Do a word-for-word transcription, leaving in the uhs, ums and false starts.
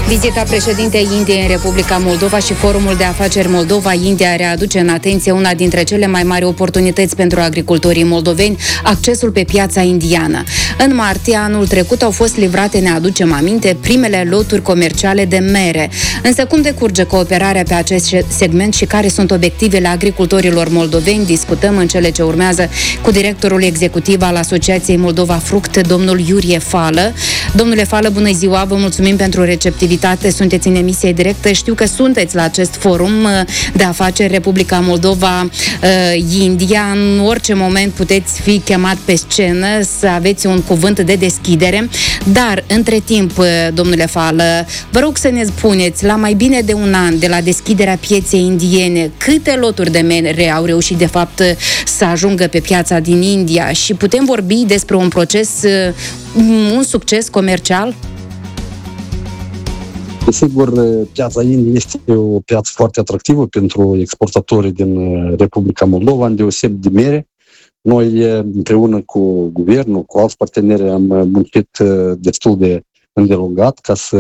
Vizita președintei Indiei în Republica Moldova și Forumul de Afaceri Moldova-India readuce în atenție una dintre cele mai mari oportunități pentru agricultorii moldoveni, accesul pe piața indiană. În martie anul trecut au fost livrate, ne aducem aminte, primele loturi comerciale de mere. Însă cum decurge cooperarea pe acest segment și care sunt obiectivele agricultorilor moldoveni, discutăm în cele ce urmează cu directorul executiv al Asociației Moldova Fruct, domnul Iurie Fală. Domnule Fală, bună ziua, vă mulțumim pentru receptivitate. Sunteți în emisie directă. Știu că sunteți la acest forum de afaceri Republica Moldova-India. În orice moment puteți fi chemat pe scenă să aveți un cuvânt de deschidere. Dar, între timp, domnule Fală, vă rog să ne spuneți, la mai bine de un an de la deschiderea pieței indiene, câte loturi de mere au reușit, de fapt, să ajungă pe piața din India și putem vorbi despre un proces, un succes comercial? Desigur, piața Indiei este o piață foarte atractivă pentru exportatorii din Republica Moldova, îndeoseb de mere. Noi, împreună cu guvernul, cu alți parteneri, am muncit destul de îndelungat ca să